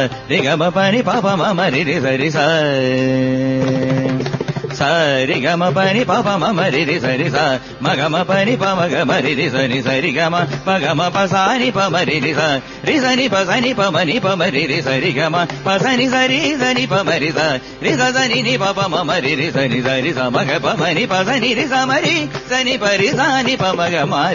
రి గమ పని పాప మమ రి రి సరి స సరి గమ పని పాప మమ రి రి సరి స మగమ పని పమ గమ రి రి సరి సరి గమ పగమ పసాని పమ రి రి స రి సని పసని పమని పమ రి రి సరి గమ పసని సరి సని పమ రి స రి స సని ని పప మమ రి రి సని సరి స మగ పమని పసని రి స మరి సని పరి సాని పమ గమ